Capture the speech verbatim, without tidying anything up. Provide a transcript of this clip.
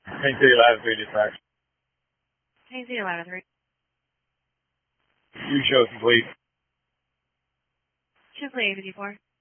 Main City eleven three dispatch. Main City eleven three. You show complete. Should play A fifty-four.